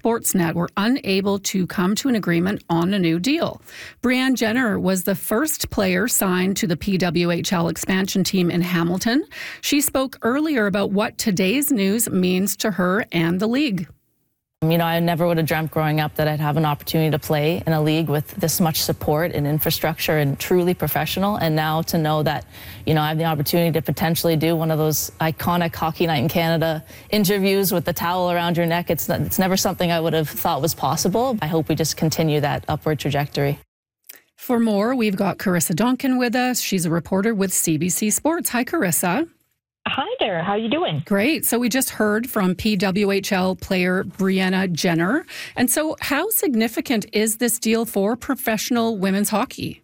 Sportsnet were unable to come to an agreement on a new deal. Brianne Jenner was the first player signed to the PWHL expansion team in Hamilton. She spoke earlier about what today's news means to her and the league. You know, I never would have dreamt growing up that I'd have an opportunity to play in a league with this much support and infrastructure and truly professional. And now to know that, you know, I have the opportunity to potentially do one of those iconic Hockey Night in Canada interviews with the towel around your neck, it's never something I would have thought was possible. I hope we just continue that upward trajectory. For more, we've got Carissa Donkin with us. She's a reporter with CBC Sports. Hi, Carissa. Hi there. How are you doing? Great. So we just heard from PWHL player Brianne Jenner. And so how significant is this deal for professional women's hockey?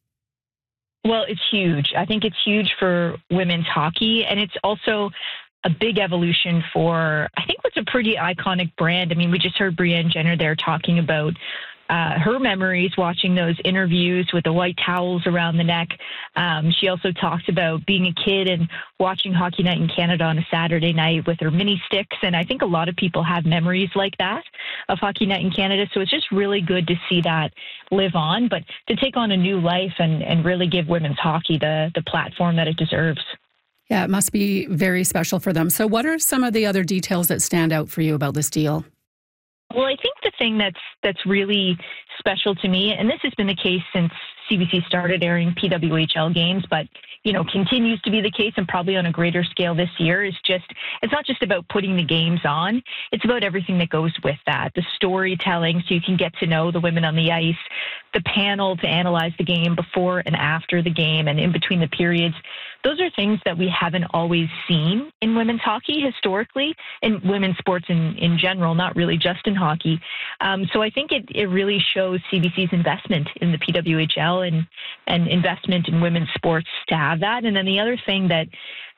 Well, it's huge. I think it's huge for women's hockey, and it's also a big evolution for, I think, what's a pretty iconic brand. I mean, we just heard Brianne Jenner there talking about her memories watching those interviews with the white towels around the neck. She also talked about being a kid and watching Hockey Night in Canada on a Saturday night with her mini sticks. And I think a lot of people have memories like that of Hockey Night in Canada. So it's just really good to see that live on, but to take on a new life and really give women's hockey the platform that it deserves. Yeah, it must be very special for them. So what are some of the other details that stand out for you about this deal? Well, I think the thing that's really special to me, and this has been the case since CBC started airing PWHL games, but continues to be the case and probably on a greater scale this year, is just, it's not just about putting the games on, it's about everything that goes with that. The storytelling, so you can get to know the women on the ice, the panel to analyze the game before and after the game and in between the periods. Those are things that we haven't always seen in women's hockey historically, in women's sports in general, not really just in hockey. So I think it really shows CBC's investment in the PWHL and investment in women's sports to have that. And then the other thing that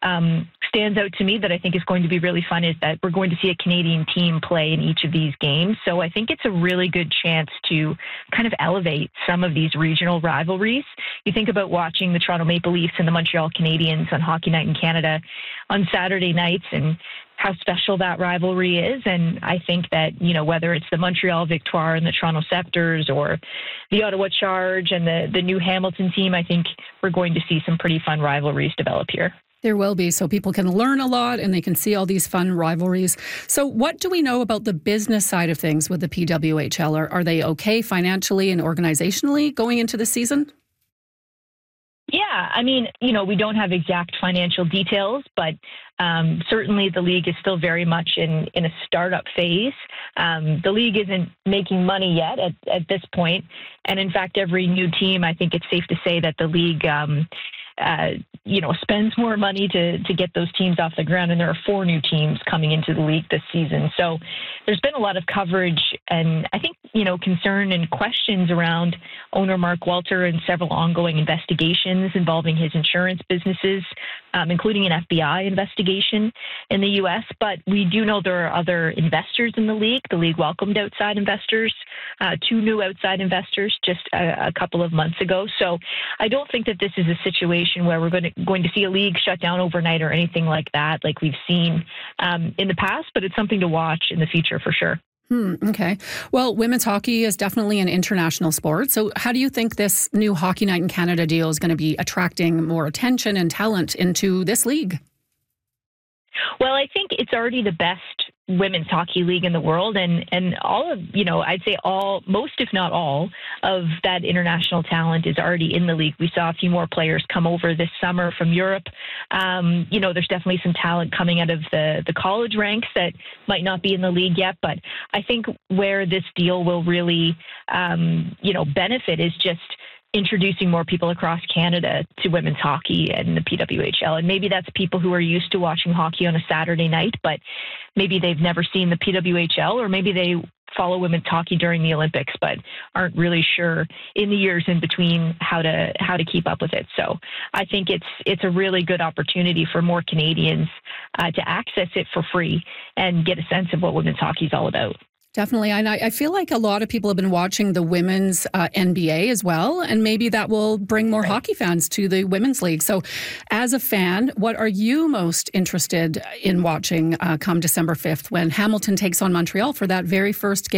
stands out to me that I think is going to be really fun is that we're going to see a Canadian team play in each of these games. So I think it's a really good chance to kind of elevate some of these regional rivalries. You think about watching the Toronto Maple Leafs and the Montreal Canadiens on Hockey Night in Canada on Saturday nights and how special that rivalry is. And I think that, whether it's the Montreal Victoire and the Toronto Scepters or the Ottawa Charge and the new Hamilton team, I think we're going to see some pretty fun rivalries develop here. There will be, so people can learn a lot and they can see all these fun rivalries. So what do we know about the business side of things with the PWHL? Are they okay financially and organizationally going into the season? Yeah, I mean, we don't have exact financial details, but certainly the league is still very much in a startup phase. The league isn't making money yet at this point. And in fact, every new team, I think it's safe to say that the league spends more money to get those teams off the ground. And there are 4 new teams coming into the league this season. So there's been a lot of coverage and I think, concern and questions around owner Mark Walter and several ongoing investigations involving his insurance businesses, including an FBI investigation in the U.S. But we do know there are other investors in the league. The league welcomed outside investors, 2 new outside investors just a couple of months ago. So I don't think that this is a situation where we're going to see a league shut down overnight or anything like that, like we've seen in the past, but it's something to watch in the future for sure. Okay. Well, women's hockey is definitely an international sport. So how do you think this new Hockey Night in Canada deal is going to be attracting more attention and talent into this league? Well, I think it's already the best women's hockey league in the world, and all of, I'd say most if not all of that international talent is already in the league. We saw a few more players come over this summer from Europe. There's definitely some talent coming out of the college ranks that might not be in the league yet, but I think where this deal will really benefit is just introducing more people across Canada to women's hockey and the PWHL. And maybe that's people who are used to watching hockey on a Saturday night, but maybe they've never seen the PWHL, or maybe they follow women's hockey during the Olympics, but aren't really sure in the years in between how to keep up with it. So I think it's a really good opportunity for more Canadians to access it for free and get a sense of what women's hockey is all about. Definitely. And I feel like a lot of people have been watching the women's NBA as well, and maybe that will bring more hockey fans to the women's league. So as a fan, what are you most interested in watching come December 5th when Hamilton takes on Montreal for that very first game?